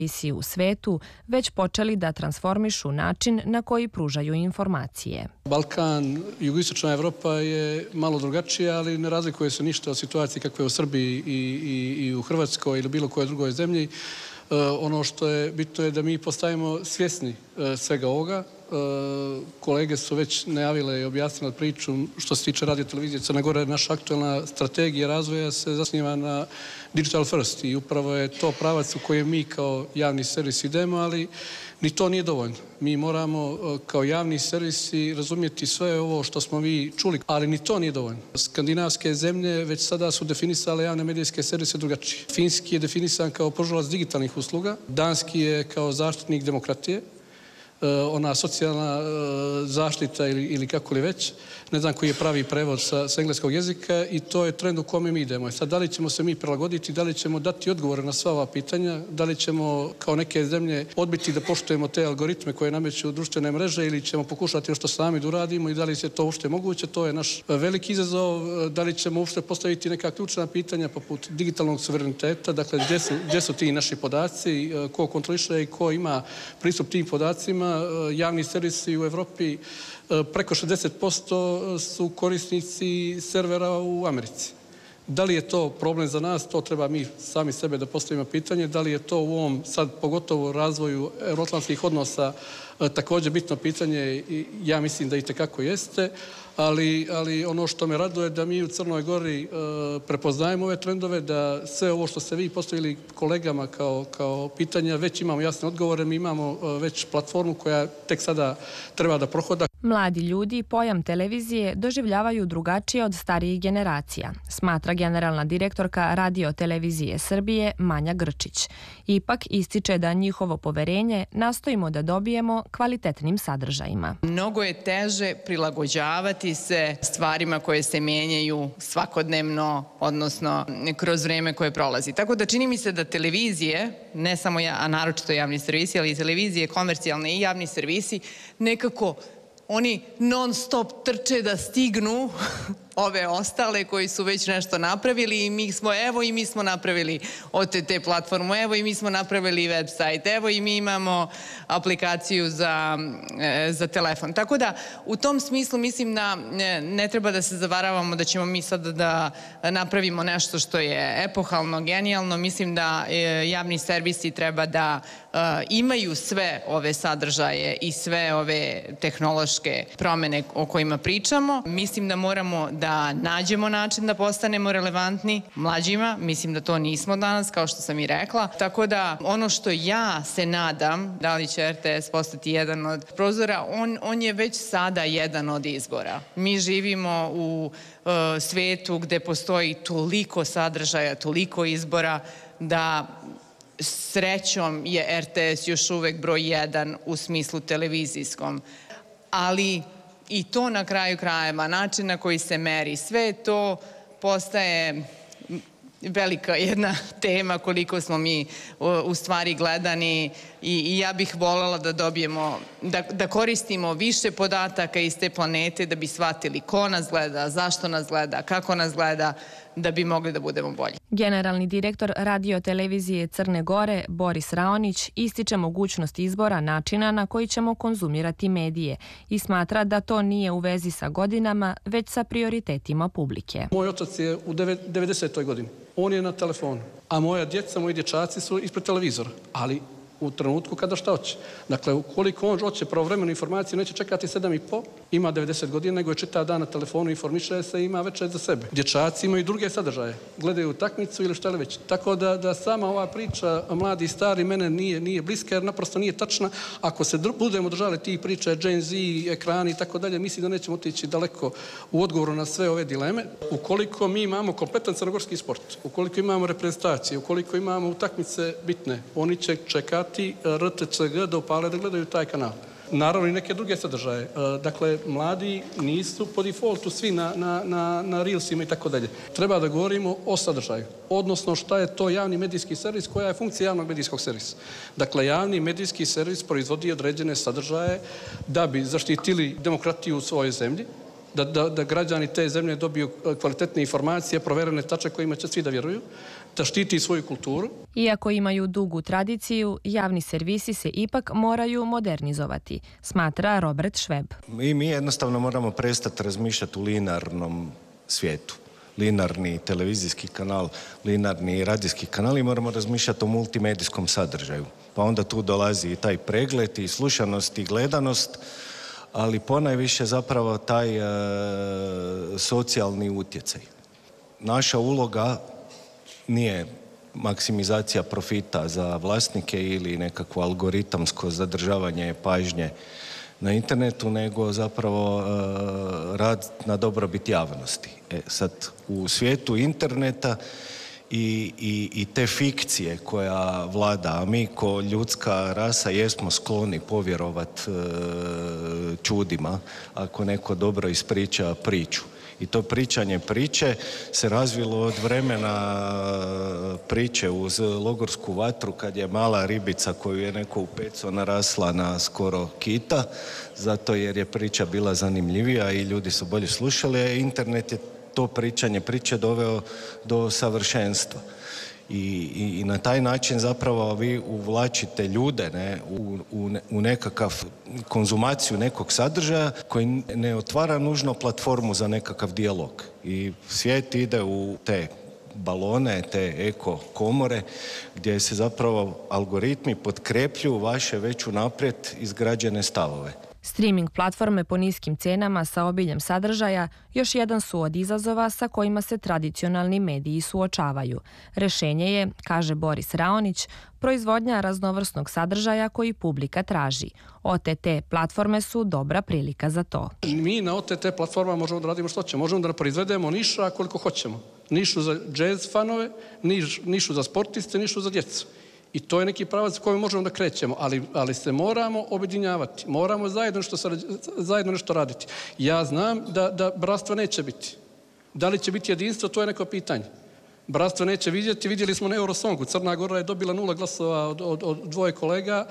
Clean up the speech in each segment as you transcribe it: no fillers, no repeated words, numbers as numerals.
emisiji u svetu već počeli da transformišu način na koji pružaju informacije. Balkan, jugoistočna Evropa je malo drugačija, ali ne razlikuje se ništa od situacije kakve je u Srbiji i u Hrvatskoj ili bilo kojoj drugoj zemlji. Ono što je bitno je da mi postajemo svjesni svega ovoga. Kolege su već najavile i objasnile priču što se tiče radio televizije Crne Gore. Naša aktualna strategija razvoja se zasniva na digital first i upravo je to pravac u kojem mi kao javni servis idemo, ali ni to nije dovoljno. Mi moramo kao javni servisi razumjeti sve ovo što smo vi čuli, ali ni to nije dovoljno. Skandinavske zemlje već sada su definisale javne medijske servise drugačije. Finski je definisan kao pružalac digitalnih usluga, danski je kao zaštitnik demokratije, ona socijalna zaštita ili kako li već, ne znam koji je pravi prevod sa engleskog jezika i to je trend u kome mi idemo. Sad, da li ćemo se mi prilagoditi, da li ćemo dati odgovore na sva ova pitanja, da li ćemo kao neke zemlje odbiti da poštujemo te algoritme koje nameću društvene mreže ili ćemo pokušati što sami da uradimo i da li je to uopšte moguće, to je naš veliki izazov, da li ćemo uopšte postaviti neka ključna pitanja poput digitalnog suvereniteta, dakle gdje su ti naši podaci, ko kontroliše i ko ima pristup tim podacima. Javni servisi u Evropi preko 60% su korisnici servera u Americi. Da li je to problem za nas? To treba mi sami sebe da postavimo pitanje. Da li je to u ovom sad pogotovo razvoju euroatlantskih odnosa također bitno pitanje? Ja mislim da i tekako jeste. Ali ono što me raduje je da mi u Crnoj Gori prepoznajemo ove trendove, da sve ovo što ste vi postavili kolegama kao pitanja, već imamo jasne odgovore, mi imamo već platformu koja tek sada treba da prohoda. Mladi ljudi pojam televizije doživljavaju drugačije od starijih generacija, smatra generalna direktorka Radio televizije Srbije Manja Grčić. Ipak ističe da njihovo poverenje nastojimo da dobijemo kvalitetnim sadržajima. Mnogo je teže prilagođavati se stvarima koje se mijenjaju svakodnevno, odnosno kroz vreme koje prolazi. Tako da čini mi se da televizije, ne samo a naročito javni servisi, ali i televizije, komercijalne i javni servisi, nekako oni non stop trče da stignu ove ostale koji su već nešto napravili i mi smo napravili OTT platformu, evo i mi smo napravili website, evo i mi imamo aplikaciju za telefon. Tako da u tom smislu mislim da ne treba da se zavaravamo da ćemo mi sad da napravimo nešto što je epohalno, genijalno. Mislim da javni servisi treba da imaju sve ove sadržaje i sve ove tehnološke promene o kojima pričamo. Mislim da moramo da nađemo način da postanemo relevantni mlađima. Mislim da to nismo danas, kao što sam i rekla. Tako da ono što ja se nadam, da li će RTS postati jedan od prozora, on je već sada jedan od izbora. Mi živimo u svetu gde postoji toliko sadržaja, toliko izbora, da srećom je RTS još uvek broj 1 u smislu televizijskom. Ali i to na kraju krajeva, način na koji se meri, sve to postaje velika jedna tema koliko smo mi u stvari gledani i ja bih voljela da dobijemo, da koristimo više podataka iz te planete da bi shvatili ko nas gleda, zašto nas gleda, kako nas gleda, da bi mogli da budemo bolji. Generalni direktor Radio televizije Crne Gore, Boris Raonić, ističe mogućnost izbora načina na koji ćemo konzumirati medije i smatra da to nije u vezi sa godinama, već sa prioritetima publike. Moj otac je u 90. godini. On je na telefonu, a moja djeca, moji dječaci su ispred televizora, ali u trenutku kada šta hoće. Dakle, ukoliko on hoće pravovremenu informaciju, neće čekati 7,5, ima 90 godina, nego je čitav dan na telefonu, informiše se i ima večer za sebe. Dječaci imaju druge sadržaje, gledaju utakmicu ili šta li već. Tako da sama ova priča mladi i stari mene nije bliska, jer naprosto nije tačna. Ako se budemo držali tih priča, Gen Z, ekrani i tako dalje, mislim da nećemo otići daleko u odgovoru na sve ove dileme. Ukoliko mi imamo kompletan crnogorski sport, ukoliko imamo reprezentacije, ukoliko imamo utakmice bitne, oni će čekati RTCG da upale da gledaju taj kanal. Naravno i neke druge sadržaje. Dakle, mladi nisu po defaultu svi na Reelsima i tako dalje. Treba da govorimo o sadržaju, odnosno šta je to javni medijski servis, koja je funkcija javnog medijskog servisa. Dakle, javni medijski servis proizvodi određene sadržaje da bi zaštitili demokratiju u svojoj zemlji, da građani te zemlje dobiju kvalitetne informacije, proverene tačke kojima će svi da vjeruju, da štiti svoju kulturu. Iako imaju dugu tradiciju, javni servisi se ipak moraju modernizovati, smatra Robert Šveb. Mi jednostavno moramo prestati razmišljati u linearnom svijetu. Linearni televizijski kanal, linearni radijski kanal i moramo razmišljati o multimedijskom sadržaju. Pa onda tu dolazi i taj pregled i slušanost i gledanost, ali ponajviše zapravo taj socijalni utjecaj. Naša uloga nije maksimizacija profita za vlasnike ili nekakvo algoritamsko zadržavanje pažnje na internetu, nego zapravo rad na dobrobit javnosti. Sad, u svijetu interneta i te fikcije koja vlada, a mi ko ljudska rasa jesmo skloni povjerovat čudima ako neko dobro ispriča priču. I to pričanje priče se razvilo od vremena priče uz logorsku vatru kad je mala ribica koju je neko upecao narasla na skoro kita, zato jer je priča bila zanimljivija i ljudi su bolje slušali, a internet je to pričanje priče doveo do savršenstva. I na taj način zapravo vi uvlačite ljude u nekakav konzumaciju nekog sadržaja koji ne otvara nužno platformu za nekakav dijalog. I svijet ide u te balone, te eko komore gdje se zapravo algoritmi potkrepljuju vaše već unaprijed izgrađene stavove. Streaming platforme po niskim cenama sa obiljem sadržaja još jedan su od izazova sa kojima se tradicionalni mediji suočavaju. Rešenje je, kaže Boris Raonić, proizvodnja raznovrsnog sadržaja koji publika traži. OTT platforme su dobra prilika za to. Mi na OTT platformama možemo da radimo što ćemo. Možemo da proizvedemo niša koliko hoćemo. Nišu za džez fanove, nišu za sportiste, nišu za djecu. I to je neki pravac koji možemo da krećemo, ali se moramo objedinjavati, moramo zajedno nešto raditi. Ja znam da bratstva neće biti. Da li će biti jedinstvo, to je neko pitanje. Bratstvo neće vidjeti, vidjeli smo na Eurosongu. Crna Gora je dobila 0 glasova od dvoje kolega.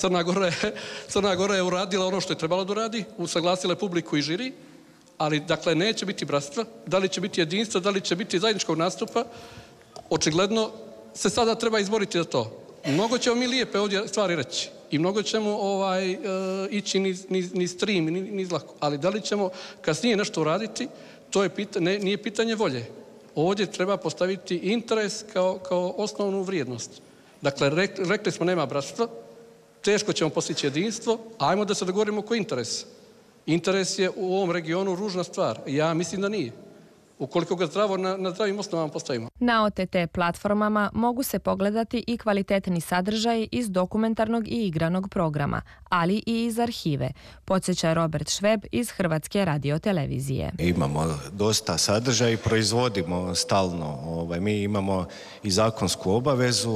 Crna Gora je uradila ono što je trebalo da uradi, usaglasila publiku i žiri, ali dakle neće biti bratstva. Da li će biti jedinstvo, da li će biti zajedničkog nastupa, očigledno se sada treba izboriti za to. Mnogo ćemo mi lijepe ovdje stvari reći i mnogo ćemo ići ni stream, ni lako. Ali da li ćemo kasnije nešto uraditi, to je nije pitanje volje. Ovdje treba postaviti interes kao osnovnu vrijednost. Dakle, rekli smo nema bratstva, teško ćemo postići jedinstvo, ajmo da se dogovorimo oko interesa. Interes je u ovom regionu ružna stvar. Ja mislim da nije. Ukoliko ga na zdravim osnovama postavimo. Na OTT platformama mogu se pogledati i kvalitetni sadržaj iz dokumentarnog i igranog programa, ali i iz arhive, podsjeća Robert Šveb iz Hrvatske radiotelevizije. Imamo dosta sadržaja i proizvodimo stalno. Mi imamo i zakonsku obavezu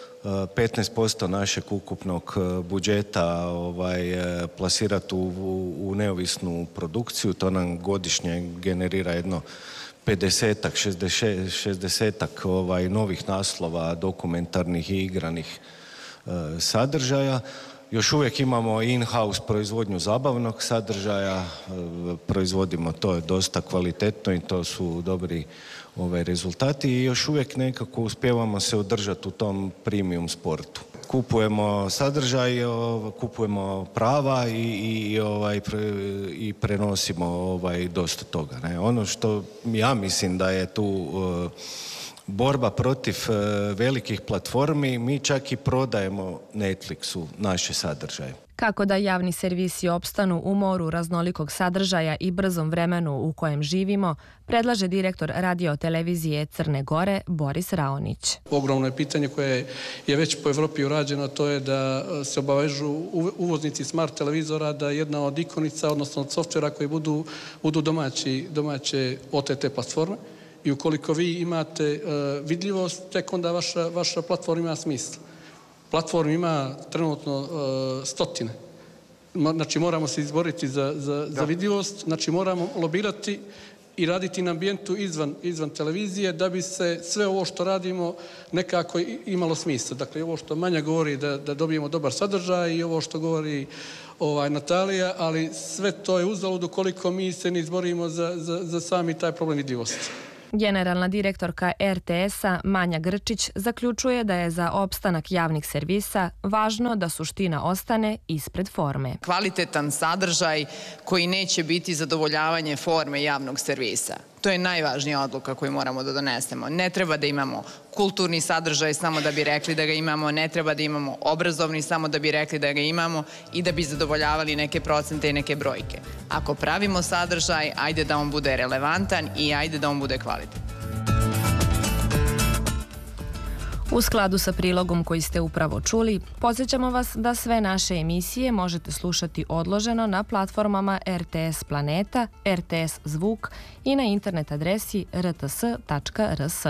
15% našeg ukupnog budžeta plasirati u neovisnu produkciju. To nam godišnje generira jedno 50-ak, 60-ak novih naslova dokumentarnih i igranih sadržaja. Još uvijek imamo in-house proizvodnju zabavnog sadržaja, proizvodimo to dosta kvalitetno i to su dobri rezultati i još uvijek nekako uspijevamo se održati u tom premium sportu. Kupujemo sadržaj, kupujemo prava i prenosimo dosta toga. Ne? Ono što ja mislim da je tu borba protiv velikih platformi, mi čak i prodajemo Netflixu naše sadržaje. Kako da javni servisi opstanu u moru raznolikog sadržaja i brzom vremenu u kojem živimo, predlaže direktor radiotelevizije Crne Gore Boris Raonić. Ogromno je pitanje koje je već po Evropi urađeno, to je da se obavežu uvoznici smart televizora da jedna od ikonica, odnosno od softvera koji budu domaće OTT platforme. I ukoliko vi imate vidljivost, tek onda vaša platforma ima smisla. Platform ima trenutno stotine. Znači moramo se izboriti za vidljivost, znači moramo lobirati i raditi na ambijentu izvan televizije da bi se sve ovo što radimo nekako imalo smisla. Dakle, ovo što Manja govori da dobijemo dobar sadržaj i ovo što govori Natalija, ali sve to je uzalud ukoliko mi se ne izborimo za sami taj problem vidljivosti. Generalna direktorka RTS-a Manja Grčić zaključuje da je za opstanak javnih servisa važno da suština ostane ispred forme. Kvalitetan sadržaj koji neće biti zadovoljavanje forme javnog servisa. To je najvažnija odluka koju moramo da donesemo. Ne treba da imamo kulturni sadržaj samo da bi rekli da ga imamo, ne treba da imamo obrazovni samo da bi rekli da ga imamo i da bi zadovoljavali neke procente i neke brojke. Ako pravimo sadržaj, ajde da on bude relevantan i ajde da on bude kvalitetan. U skladu sa prilogom koji ste upravo čuli, podsjećamo vas da sve naše emisije možete slušati odloženo na platformama RTS Planeta, RTS Zvuk i na internet adresi rts.rs.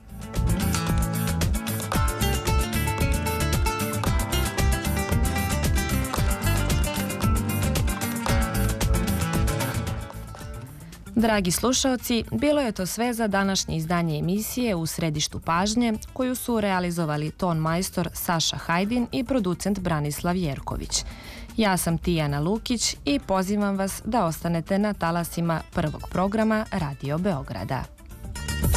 Dragi slušaoci, bilo je to sve za današnje izdanje emisije U središtu pažnje, koju su realizovali ton majstor Saša Hajdin i producent Branislav Jerković. Ja sam Tijana Lukić i pozivam vas da ostanete na talasima prvog programa Radio Beograda.